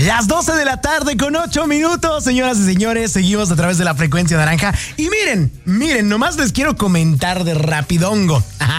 Las 12 de la tarde con 8 minutos, señoras y señores, seguimos a través de la frecuencia naranja. Y miren, nomás les quiero comentar de rapidongo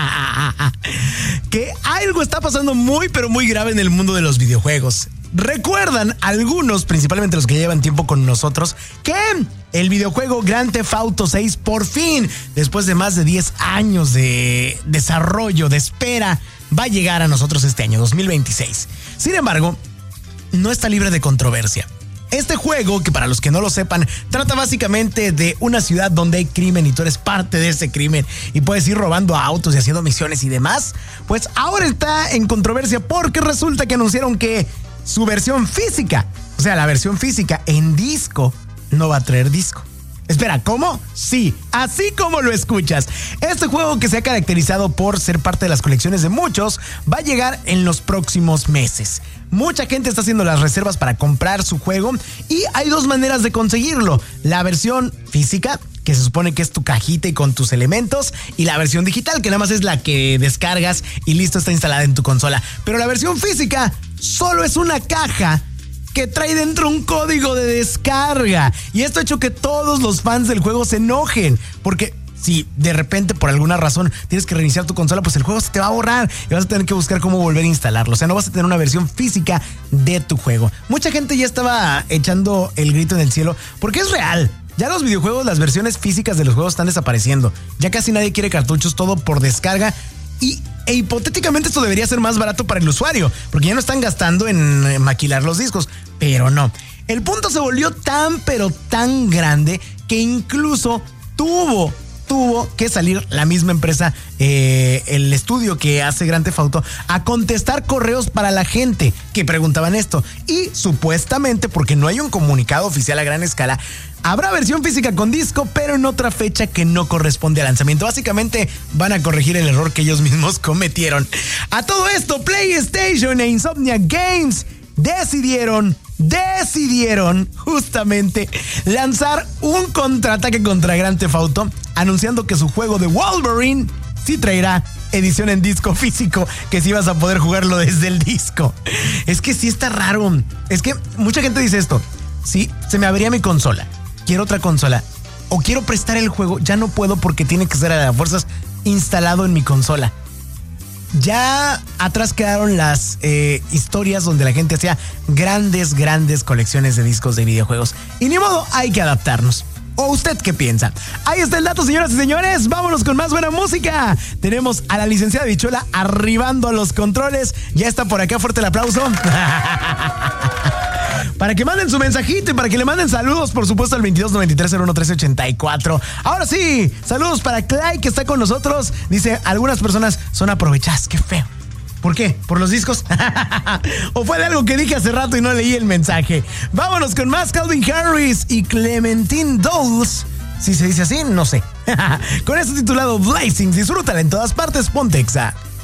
que algo está pasando muy, pero muy grave en el mundo de los videojuegos. Recuerdan algunos, principalmente los que llevan tiempo con nosotros, que el videojuego Grand Theft Auto 6 por fin, después de más de 10 años de desarrollo, de espera, va a llegar a nosotros este año, 2026. Sin embargo, no está libre de controversia. Este juego, que para los que no lo sepan, trata básicamente de una ciudad donde hay crimen y tú eres parte de ese crimen y puedes ir robando autos y haciendo misiones y demás, pues ahora está en controversia porque resulta que anunciaron que su versión física, o sea, la versión física en disco, no va a traer disco. Espera, ¿cómo? Sí, así como lo escuchas. Este juego, que se ha caracterizado por ser parte de las colecciones de muchos, va a llegar en los próximos meses. Mucha gente está haciendo las reservas para comprar su juego y hay dos maneras de conseguirlo. La versión física, que se supone que es tu cajita y con tus elementos, y la versión digital, que nada más es la que descargas y listo, está instalada en tu consola. Pero la versión física solo es una caja que trae dentro un código de descarga. Y esto ha hecho que todos los fans del juego se enojen, porque si de repente por alguna razón tienes que reiniciar tu consola, pues el juego se te va a borrar y vas a tener que buscar cómo volver a instalarlo. O sea, no vas a tener una versión física de tu juego. Mucha gente ya estaba echando el grito en el cielo, porque es real. Ya los videojuegos, las versiones físicas de los juegos están desapareciendo. Ya casi nadie quiere cartuchos, todo por descarga. E hipotéticamente esto debería ser más barato para el usuario, porque ya no están gastando en maquilar los discos, pero no. El punto se volvió tan, pero tan grande que incluso tuvo que salir la misma empresa, el estudio que hace Grand Theft Auto, a contestar correos para la gente que preguntaban esto. Y supuestamente, porque no hay un comunicado oficial a gran escala, habrá versión física con disco, pero en otra fecha que no corresponde al lanzamiento. Básicamente van a corregir el error que ellos mismos cometieron. A todo esto, PlayStation e Insomniac Games decidieron justamente lanzar un contraataque contra Grand Theft Auto, anunciando que su juego de Wolverine sí traerá edición en disco físico, que sí vas a poder jugarlo desde el disco. Es que sí está raro. Es que mucha gente dice esto: sí, se me abría mi consola, quiero otra consola, o quiero prestar el juego, ya no puedo porque tiene que ser a las fuerzas instalado en mi consola. Ya atrás quedaron las historias donde la gente hacía grandes colecciones de discos de videojuegos. Y ni modo, hay que adaptarnos. ¿O usted qué piensa? Ahí está el dato, señoras y señores. Vámonos con más buena música. Tenemos a la licenciada Bichuela arribando a los controles. Ya está por acá, fuerte el aplauso. Para que manden su mensajito y para que le manden saludos, por supuesto, al 2293-011384. Ahora sí, saludos para Clay, que está con nosotros. Dice, algunas personas son aprovechadas. Qué feo. ¿Por qué? ¿Por los discos? ¿O fue de algo que dije hace rato y no leí el mensaje? Vámonos con más Calvin Harris y Clementine Dawes. Si se dice así, no sé. Con esto titulado Blazing, disfrútala en todas partes, ponte Exa.